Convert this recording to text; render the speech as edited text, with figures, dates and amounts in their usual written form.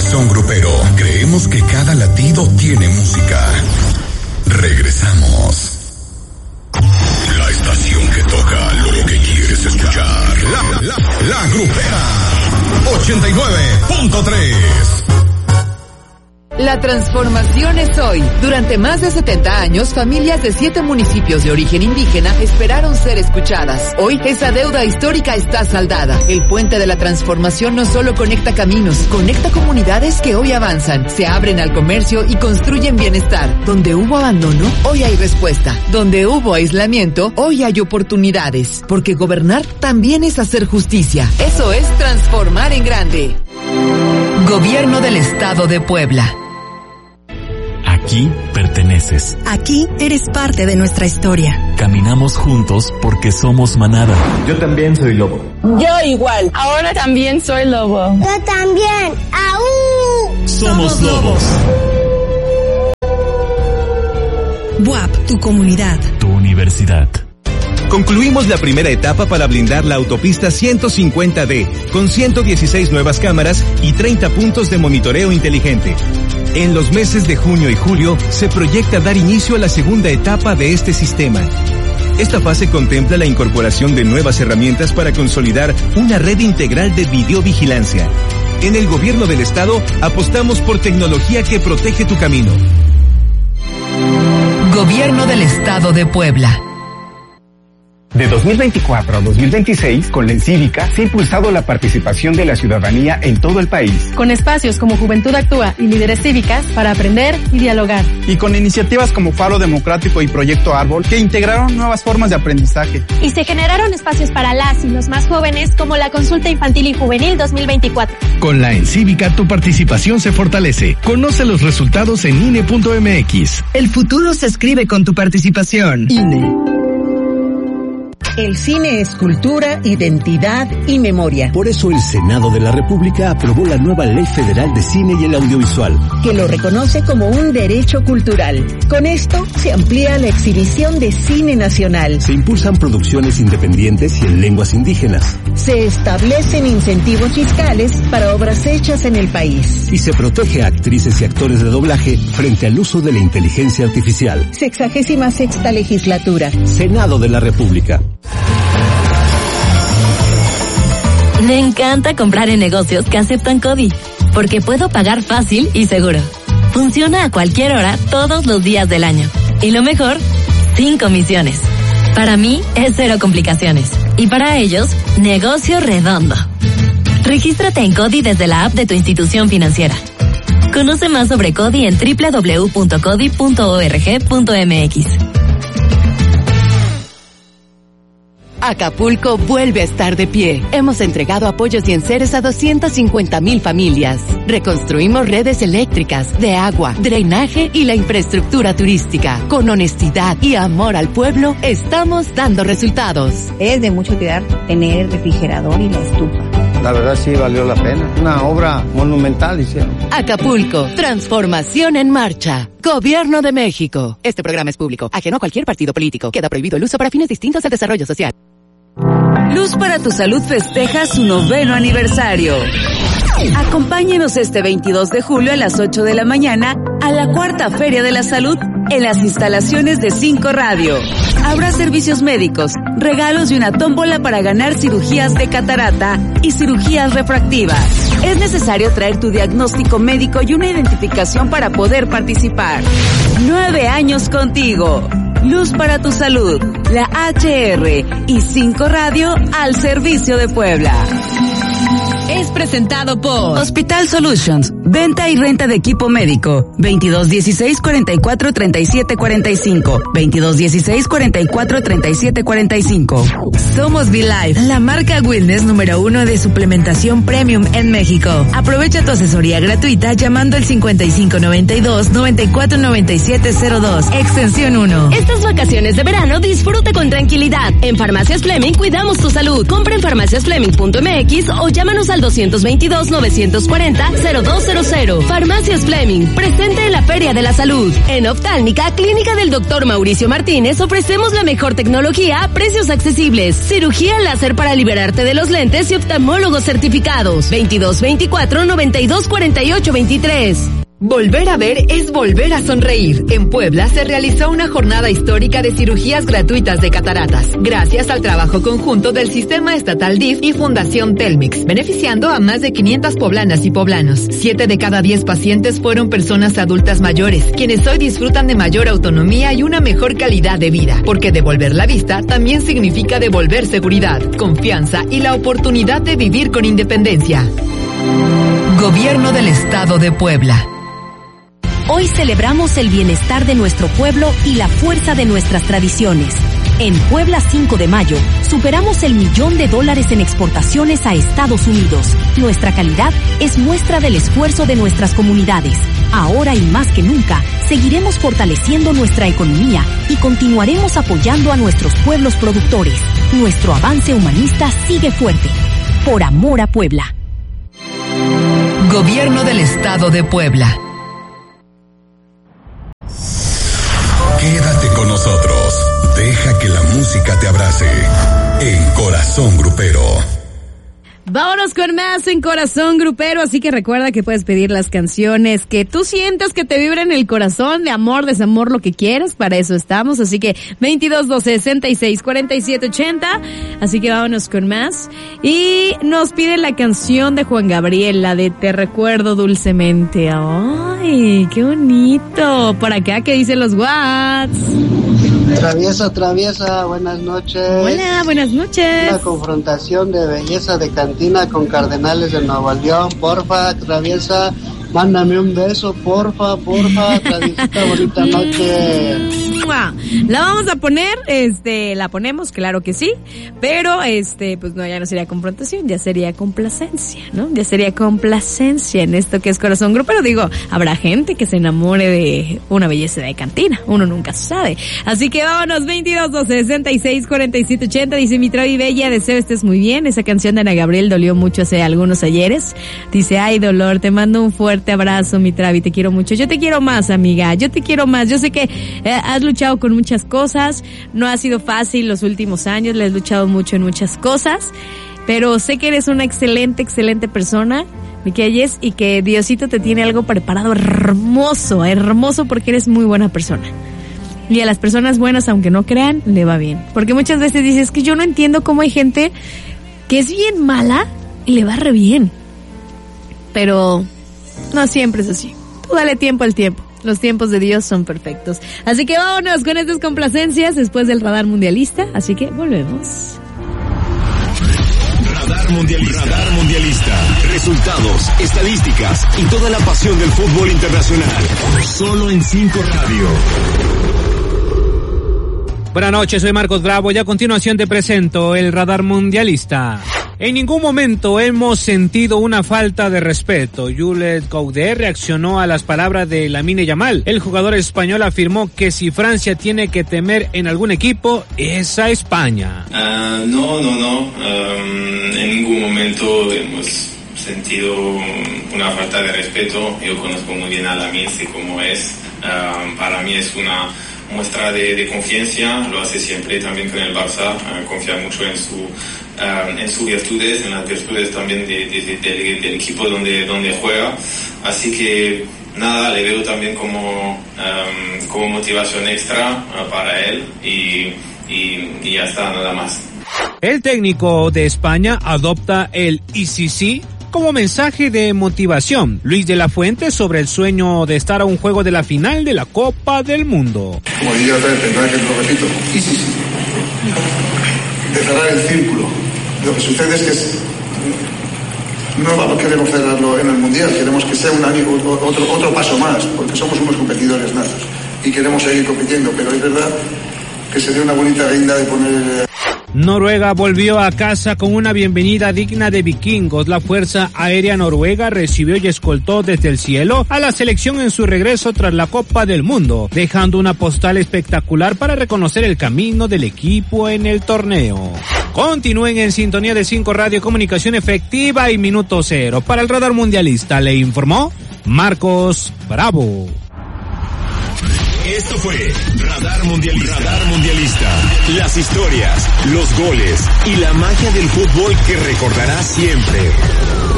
corazón grupero. Creemos que cada latido tiene música. Regresamos. La estación que toca lo que quieres escuchar. La Grupera 89.3. La transformación es hoy. Durante más de 70 años, familias de 7 municipios de origen indígena esperaron ser escuchadas. Hoy, esa deuda histórica está saldada. El puente de la transformación no solo conecta caminos, conecta comunidades que hoy avanzan, se abren al comercio y construyen bienestar. Donde hubo abandono, hoy hay respuesta. Donde hubo aislamiento, hoy hay oportunidades. Porque gobernar también es hacer justicia. Eso es transformar en grande. Gobierno del Estado de Puebla. Aquí perteneces. Aquí eres parte de nuestra historia. Caminamos juntos porque somos manada. Yo también soy lobo. Yo igual. Ahora también soy lobo. Yo también. ¡Aú! Somos lobos. BUAP, tu comunidad. Tu universidad. Concluimos la primera etapa para blindar la autopista 150D, con 116 nuevas cámaras y 30 puntos de monitoreo inteligente. En los meses de junio y julio se proyecta dar inicio a la segunda etapa de este sistema. Esta fase contempla la incorporación de nuevas herramientas para consolidar una red integral de videovigilancia. En el Gobierno del Estado apostamos por tecnología que protege tu camino. Gobierno del Estado de Puebla. De 2024 a 2026, con la Encívica se ha impulsado la participación de la ciudadanía en todo el país. Con espacios como Juventud Actúa y Líderes Cívicas para aprender y dialogar. Y con iniciativas como Faro Democrático y Proyecto Árbol que integraron nuevas formas de aprendizaje. Y se generaron espacios para las y los más jóvenes como la Consulta Infantil y Juvenil 2024. Con la Encívica tu participación se fortalece. Conoce los resultados en INE.mx. El futuro se escribe con tu participación. INE. El cine es cultura, identidad y memoria. Por eso el Senado de la República aprobó la nueva Ley Federal de Cine y el Audiovisual, que lo reconoce como un derecho cultural. Con esto se amplía la exhibición de cine nacional. Se impulsan producciones independientes y en lenguas indígenas. Se establecen incentivos fiscales para obras hechas en el país. Y se protege a actrices y actores de doblaje frente al uso de la inteligencia artificial. 66ª legislatura. Senado de la República. Me encanta comprar en negocios que aceptan CODI, porque puedo pagar fácil y seguro. Funciona a cualquier hora, todos los días del año. Y lo mejor, sin comisiones. Para mí, es cero complicaciones. Y para ellos, negocio redondo. Regístrate en CODI desde la app de tu institución financiera. Conoce más sobre CODI en www.codi.org.mx. Acapulco vuelve a estar de pie. Hemos entregado apoyos y enseres a 250,000 familias. Reconstruimos redes eléctricas, de agua, drenaje y la infraestructura turística. Con honestidad y amor al pueblo, estamos dando resultados. Es de mucha utilidad tener el refrigerador y la estufa. La verdad sí valió la pena. Una obra monumental hicieron. Acapulco, transformación en marcha. Gobierno de México. Este programa es público, ajeno a cualquier partido político. Queda prohibido el uso para fines distintos del desarrollo social. Luz para tu Salud festeja su 9º aniversario. Acompáñenos este 22 de julio a las 8 de la mañana a la 4ª Feria de la Salud en las instalaciones de 5 Radio. Habrá servicios médicos, regalos y una tómbola para ganar cirugías de catarata y cirugías refractivas. Es necesario traer tu diagnóstico médico y una identificación para poder participar. 9 años contigo. Luz para tu Salud, la HR y 5 Radio al servicio de Puebla. Es presentado por Hospital Solutions, venta y renta de equipo médico, 2216-443745, 2216-443745. Somos VLife, la marca wellness número 1 de suplementación premium en México. Aprovecha tu asesoría gratuita llamando al 5592-949702, extensión 1. Estas vacaciones de verano disfruta con tranquilidad. En Farmacias Fleming cuidamos tu salud. Compra en farmaciasfleming.mx o llámanos al 222-940-0200. Farmacias Fleming, presente en la Feria de la Salud. En Oftálmica, Clínica del Dr. Mauricio Martínez, ofrecemos la mejor tecnología a precios accesibles. Cirugía láser para liberarte de los lentes y oftalmólogos certificados. 2224-9248-23. Volver a ver es volver a sonreír. En Puebla se realizó una jornada histórica de cirugías gratuitas de cataratas, gracias al trabajo conjunto del Sistema Estatal DIF y Fundación Telmex, beneficiando a más de 500 poblanas y poblanos. 7 de cada 10 pacientes fueron personas adultas mayores, quienes hoy disfrutan de mayor autonomía y una mejor calidad de vida, porque devolver la vista también significa devolver seguridad, confianza y la oportunidad de vivir con independencia. Gobierno del Estado de Puebla. Hoy celebramos el bienestar de nuestro pueblo y la fuerza de nuestras tradiciones. En Puebla 5 de mayo, superamos el $1,000,000 en exportaciones a Estados Unidos. Nuestra calidad es muestra del esfuerzo de nuestras comunidades. Ahora y más que nunca, seguiremos fortaleciendo nuestra economía y continuaremos apoyando a nuestros pueblos productores. Nuestro avance humanista sigue fuerte. Por amor a Puebla. Gobierno del Estado de Puebla. Quédate con nosotros. Deja que la música te abrace. En Corazón Grupero. Vámonos con más en Corazón Grupero, así que recuerda que puedes pedir las canciones que tú sientas que te vibran en el corazón, de amor, desamor, lo que quieras, para eso estamos, así que 2212-664780, así que vámonos con más. Y nos piden la canción de Juan Gabriel, la de Te Recuerdo Dulcemente. ¡Ay, qué bonito! Por acá, ¿qué dicen los Whats? Traviesa, buenas noches. Hola, buenas noches. Una confrontación de belleza de cantina con Cardenales de Nuevo León, porfa, Traviesa, mándame un beso, porfa, Traviesita, bonita noche. La vamos a poner, la ponemos, claro que sí, pero pues no, ya no sería confrontación, ya sería complacencia, ¿no? Ya sería complacencia en esto que es Corazón Grupero. Digo, habrá gente que se enamore de una belleza de cantina, uno nunca sabe. Así que vámonos, 2212-664780, dice mi Travi Bella, deseo estés muy bien. Esa canción de Ana Gabriel dolió mucho hace algunos ayeres. Dice, ay dolor, te mando un fuerte abrazo, mi Travi, te quiero mucho. Yo te quiero más, amiga, yo te quiero más. Yo sé que has luchado con muchas cosas, no ha sido fácil los últimos años, le has luchado mucho en muchas cosas, pero sé que eres una excelente persona, mi Keyes, y que Diosito te tiene algo preparado hermoso porque eres muy buena persona. Y a las personas buenas, aunque no crean, le va bien. Porque muchas veces dices que yo no entiendo cómo hay gente que es bien mala y le va re bien. Pero no siempre es así. Tú dale tiempo al tiempo. Los tiempos de Dios son perfectos. Así que vámonos con estas complacencias después del Radar Mundialista. Así que volvemos. Radar Mundialista. Resultados, estadísticas y toda la pasión del fútbol internacional. Solo en 5 Radio. Buenas noches, soy Marcos Bravo y a continuación te presento el Radar Mundialista. En ningún momento hemos sentido una falta de respeto. Jules Koundé reaccionó a las palabras de Lamine Yamal. El jugador español afirmó que si Francia tiene que temer en algún equipo, es a España. No. En ningún momento hemos sentido una falta de respeto. Yo conozco muy bien a Lamine, sé cómo es. Para mí es una muestra de confianza, lo hace siempre también con el Barça, confía mucho en sus virtudes, en las virtudes también del equipo donde juega, así que nada, le veo también como motivación extra para él y ya está, nada más. El técnico de España adopta el ICC como mensaje de motivación. Luis de la Fuente sobre el sueño de estar a un juego de la final de la Copa del Mundo. Como diría otra vez, tendrá que lo repito, y sí, de cerrar el círculo. Lo que sucede es que no queremos cerrarlo en el Mundial, queremos que sea un año, otro paso más, porque somos unos competidores natos y queremos seguir compitiendo, pero es verdad que sería una bonita guinda de poner... Noruega volvió a casa con una bienvenida digna de vikingos. La Fuerza Aérea Noruega recibió y escoltó desde el cielo a la selección en su regreso tras la Copa del Mundo, dejando una postal espectacular para reconocer el camino del equipo en el torneo. Continúen en sintonía de 5 Radio, comunicación efectiva y minuto cero. Para el Radar Mundialista le informó Marcos Bravo. Esto fue Radar Mundialista. Radar Mundialista. Las historias, los goles y la magia del fútbol que recordarás siempre.